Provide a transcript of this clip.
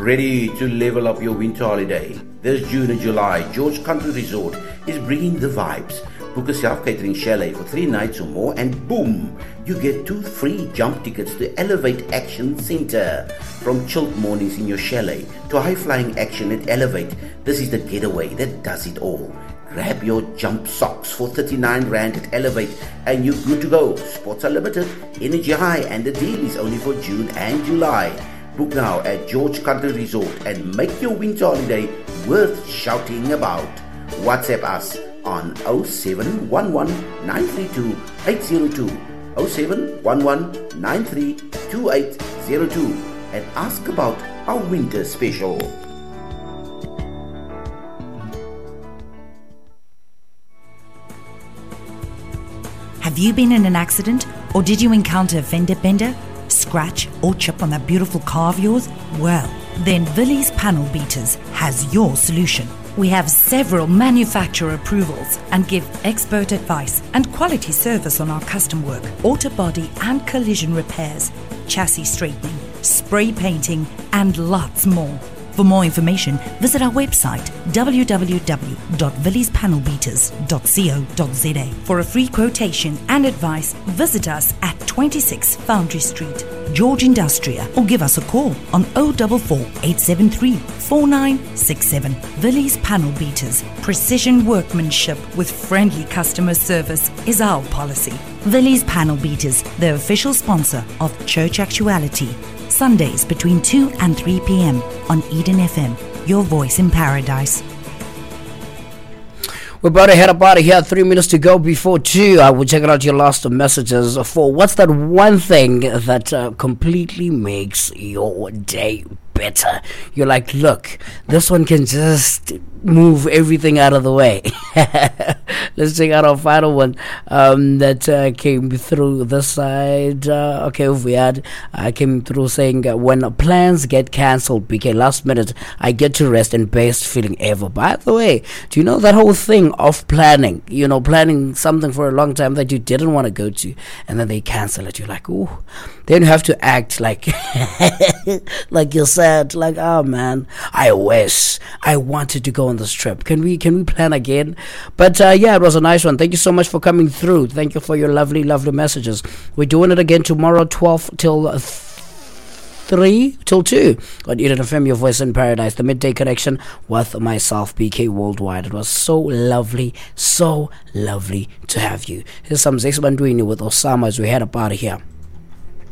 Ready to level up your winter holiday? This June and July, George Country Resort is bringing the vibes. Book a self-catering chalet for 3 nights or more and boom, you get 2 free jump tickets to Elevate Action Center. From chilled mornings in your chalet to high-flying action at Elevate, this is the getaway that does it all. Grab your jump socks for 39 Rand at Elevate and you're good to go. Spots are limited, energy high, and the deal is only for June and July. Book now at George Country Resort and make your winter holiday worth shouting about. WhatsApp us on 0711 932 802, 0711 932 2802 and ask about our winter special. Have you been in an accident, or did you encounter a fender bender, scratch or chip on that beautiful car of yours? Well, then Willys Panel Beaters has your solution. We have several manufacturer approvals and give expert advice and quality service on our custom work, auto body and collision repairs, chassis straightening, spray painting and lots more. For more information, visit our website www.willyspanelbeaters.co.za. For a free quotation and advice, visit us at 26 Foundry Street, George Industria, or give us a call on 044 873 4967. Willys Panel Beaters. Precision workmanship with friendly customer service is our policy. Willys Panel Beaters, the official sponsor of Church Actuality. Sundays between 2 and 3 p.m. on Eden FM, your voice in paradise. We're about to head up out of here. 3 minutes to go before 2. I will check out your last messages for what's that one thing that completely makes your day better. You're like, look, this one can just move everything out of the way. Let's check out our final one that came through this side. Okay, we had came through saying when plans get cancelled, BK, last minute, I get to rest and best feeling ever. By the way, do you know that whole thing of planning? You know, planning something for a long time that you didn't want to go to, and then they cancel it. You're like, ooh. Then you have to act like like you're sad, like, oh man, I wish I wanted to go on this trip. Can we plan again? But yeah, it was a nice one. Thank you so much for coming through. Thank you for your lovely messages. We're doing it again tomorrow, 12 till 3 till 2 on Eden FM, your voice in paradise, the midday connection with myself, BK Worldwide. It was so lovely to have you. Here's some Zex Bandwini with Osama as we head up out of here.